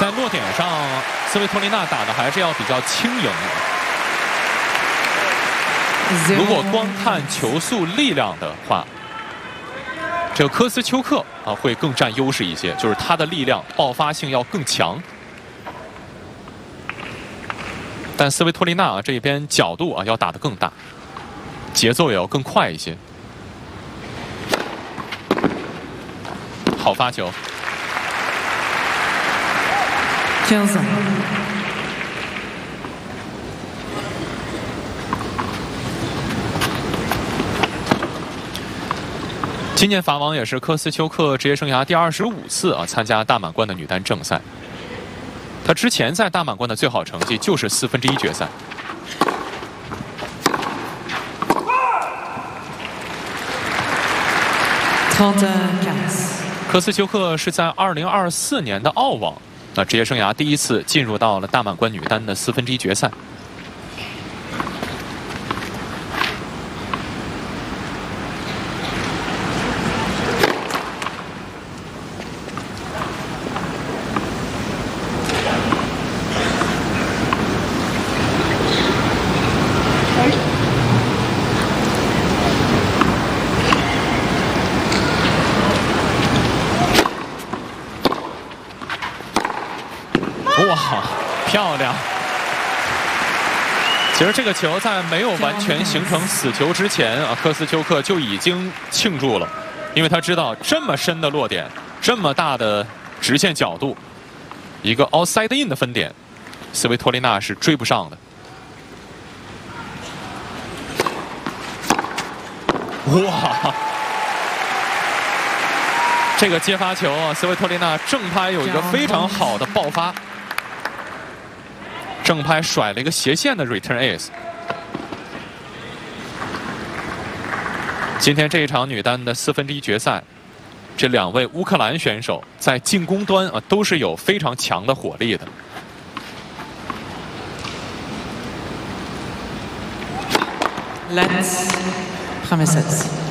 在落点上，斯维托利娜打的还是要比较轻盈的。如果光看球速力量的话，这个科斯丘克啊会更占优势一些，就是他的力量爆发性要更强。但斯维托利娜啊这边角度啊要打得更大，节奏也要更快一些。好发球。 15. 今年法网也是科斯丘克职业生涯第25次啊参加大满贯的女单正赛。她之前在大满贯的最好成绩就是1/4决赛。科斯丘克是在2024年的澳网。 那职业生涯第一次进入到了大满贯女单的1/4决赛。哇，漂亮！其实这个球在没有完全形成死球之前啊，科斯丘克就已经庆祝了，因为他知道这么深的落点，这么大的直线角度，一个 outside in 的分点，斯维托利娜是追不上的。哇！这个接发球啊，斯维托利娜正拍有一个非常好的爆发。 正拍甩了一个斜线的 return ace。今天这一场女单的1/4决赛，这两位乌克兰选手在进攻端啊都是有非常强的火力的。 Let's 5 sets.